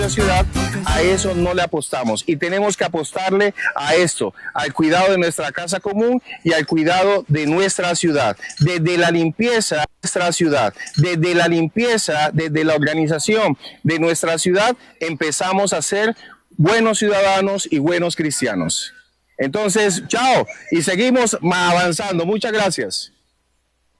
ciudad, a eso no le apostamos y tenemos que apostarle a esto, al cuidado de nuestra casa común y al cuidado de nuestra ciudad, desde la limpieza de nuestra ciudad, desde la limpieza, desde la organización de nuestra ciudad, empezamos a ser buenos ciudadanos y buenos cristianos. Entonces, chao, y seguimos avanzando. Muchas gracias.